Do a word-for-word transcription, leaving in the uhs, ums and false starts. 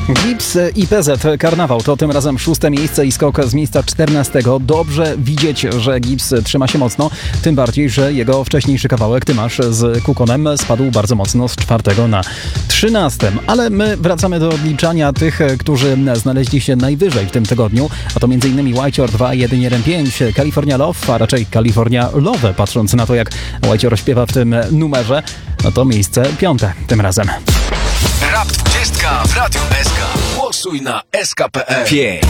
Gips i P Z Karnawał to tym razem szóste miejsce i skok z miejsca czternastego. Dobrze widzieć, że Gips trzyma się mocno, tym bardziej, że jego wcześniejszy kawałek Ty masz z Kukonem spadł bardzo mocno z czwartego na trzynastym. Ale my wracamy do odliczania tych, którzy znaleźli się najwyżej w tym tygodniu, a to m.in. Whiteor dwa, jeden jeden pięć, California Love, a raczej California Love, patrząc na to, jak Whiteor śpiewa w tym numerze, no to miejsce piąte tym razem. Rap dwadzieścia w Radiu S K. Głosuj na S K kropka P L.